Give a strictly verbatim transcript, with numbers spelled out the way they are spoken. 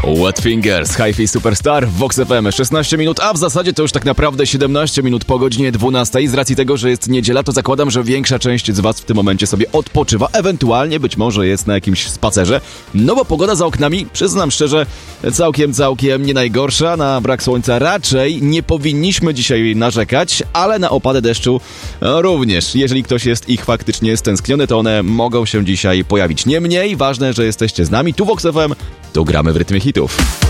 Wet Fingers, Hi-Fi Superstar w Vox F M. szesnaście minut, a w zasadzie to już tak naprawdę siedemnaście minut po godzinie dwunastej. Z racji tego, że jest niedziela, to zakładam, że większa część z was w tym momencie sobie odpoczywa. Ewentualnie być może jest na jakimś spacerze. No bo pogoda za oknami, przyznam szczerze, całkiem, całkiem nie najgorsza. Na brak słońca raczej nie powinniśmy dzisiaj narzekać, ale na opady deszczu no, również. Jeżeli ktoś jest ich faktycznie stęskniony, to one mogą się dzisiaj pojawić. Niemniej ważne, że jesteście z nami. Tu Vox F M, tu gramy w rytmie hitów.